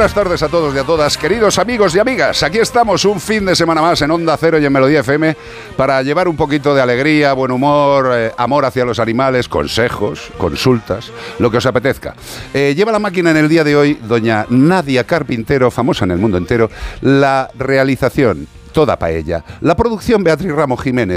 buenas tardes a todos y a todas, queridos amigos y amigas. Aquí estamos un fin de semana más en Onda Cero y en Melodía FM para llevar un poquito de alegría, buen humor, amor hacia los animales, consejos, consultas, lo que os apetezca. Lleva la máquina en el día de hoy doña Nadia Carpintero, famosa en el mundo entero, la realización, toda para ella, la producción Beatriz Ramos Jiménez.